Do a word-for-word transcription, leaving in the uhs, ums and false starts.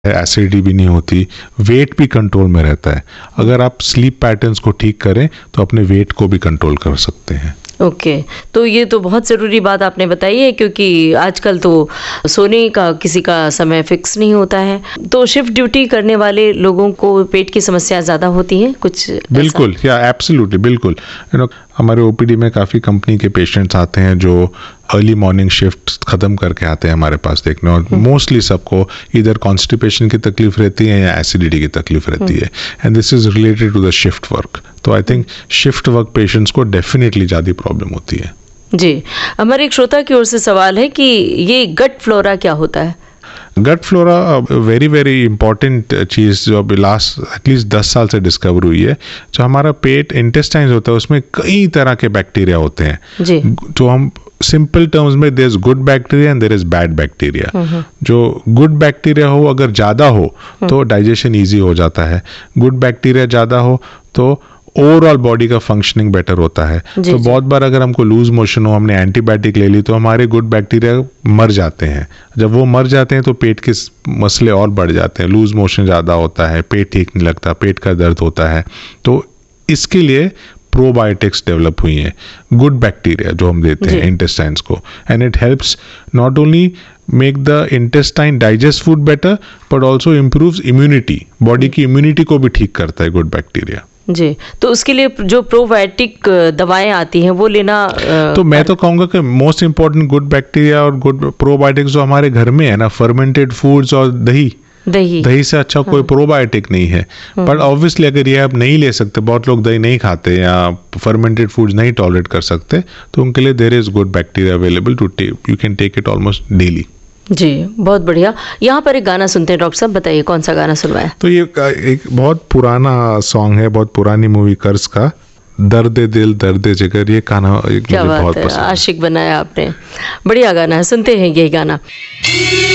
Acidity भी नहीं होती, वेट भी कंट्रोल में रहता है। अगर आप स्लीप पैटर्न्स को ठीक करें तो अपने वेट को भी कंट्रोल कर सकते हैं। Okay okay. तो ये तो बहुत ज़रूरी बात आपने बताई है, क्योंकि आजकल तो सोने का किसी का समय फिक्स नहीं होता है। तो शिफ्ट ड्यूटी करने वाले लोगों को पेट की समस्या ज़्यादा होती है कुछ? बिल्कुल, या एब्सोल्युटली, बिल्कुल। यू नो हमारे ओपीडी में काफ़ी कंपनी के पेशेंट्स आते हैं जो अर्ली मॉर्निंग शिफ्ट ख़त्म करके आते हैं हमारे पास देखने, और मोस्टली सबको इधर कॉन्स्टिपेशन की तकलीफ रहती है या एसिडिटी की तकलीफ रहती है, and this is related to the shift work. तो I think shift work patients को डेफिनेटली ज़्यादा प्रॉब्लम होती है। जी, हमारे एक श्रोता की ओर से सवाल है कि ये गट फ्लोरा क्या होता है? गट फ्लोरा वेरी वेरी इंपॉर्टेंट चीज़ जो अभी लास्ट एटलीस्ट दस साल से डिस्कवर हुई है। जो हमारा पेट इंटेस्टाइन्स होता है उसमें कई तरह के बैक्टीरिया होते हैं जी। जो हम सिंपल टर्म्स में there is good bacteria and there is bad bacteria. जो गुड बैक्टीरिया हो अगर ज़्यादा हो तो डाइजेशन ईजी हो जाता है, गुड बैक्टीरिया ज़्यादा हो तो ओवरऑल बॉडी का फंक्शनिंग बेटर होता है। तो बहुत बार अगर हमको लूज मोशन हो, हमने एंटीबायोटिक ले ली तो हमारे गुड बैक्टीरिया मर जाते हैं। जब वो मर जाते हैं तो पेट के मसले और बढ़ जाते हैं, लूज मोशन ज़्यादा होता है, पेट ठीक नहीं लगता, पेट का दर्द होता है। तो इसके लिए प्रोबायोटिक्स डेवलप हुई हैं, गुड बैक्टीरिया जो हम देते हैं इंटेस्टाइन्स को, and it helps not only make the intestine digest food better but also improves immunity, body की इम्यूनिटी को भी ठीक करता है गुड बैक्टीरिया। जी, तो उसके लिए जो प्रोबायोटिक दवाएं आती हैं वो लेना आ, तो मैं तो कहूँगा कि मोस्ट इम्पॉर्टेंट गुड बैक्टीरिया और गुड प्रोबायोटिक्स जो हमारे घर में है ना, फर्मेंटेड फूड्स और दही दही दही से अच्छा कोई प्रोबायोटिक नहीं है। बट ऑब्वियसली अगर ये आप नहीं ले सकते, बहुत लोग दही नहीं खाते या फर्मेंटेड फूड्स नहीं टॉलरेट कर सकते, तो उनके लिए there is good bacteria available to take, you can take it almost daily. जी, बहुत बढ़िया। यहाँ पर एक गाना सुनते हैं डॉक्टर साहब, बताइए कौन सा गाना सुनवाएं? तो ये एक बहुत पुराना सॉन्ग है, बहुत पुरानी मूवी कर्ज का, दर्द दिल दर्द जिगर। ये गाना एक मुझे बहुत पसंद है। आशिक बनाया आपने, बढ़िया गाना है, सुनते हैं ये गाना।